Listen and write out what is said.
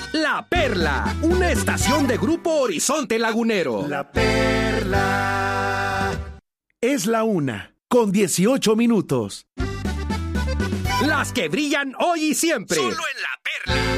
La Perla, una estación de Grupo Horizonte Lagunero. La Perla. Es la 1:18. Las que brillan hoy y siempre. Solo en La Perla.